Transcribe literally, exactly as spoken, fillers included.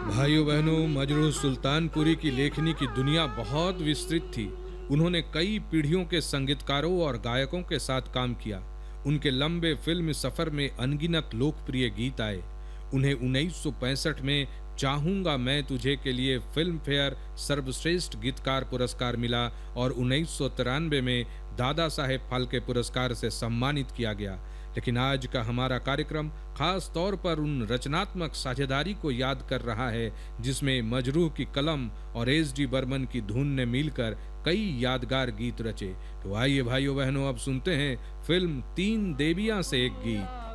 भाइयों बहनों, मजरूह सुल्तानपुरी की लेखनी की दुनिया बहुत विस्तृत थी। उन्होंने कई पीढ़ियों के संगीतकारों और गायकों के साथ काम किया। उनके लंबे फिल्म सफर में अनगिनत लोकप्रिय गीत आए। उन्हें उन्नीस सौ पैंसठ में चाहूंगा मैं तुझे के लिए फिल्म फेयर सर्वश्रेष्ठ गीतकार पुरस्कार मिला और उन्नीस सौ तिरानवे में दादा साहेब फाल्के पुरस्कार से सम्मानित किया गया। लेकिन आज का हमारा कार्यक्रम खास तौर पर उन रचनात्मक साझेदारी को याद कर रहा है जिसमें मजरूह की कलम और एस डी बर्मन की धुन ने मिलकर कई यादगार गीत रचे। तो आइए भाइयों बहनों, अब सुनते हैं फिल्म तीन देवियां से एक गीत।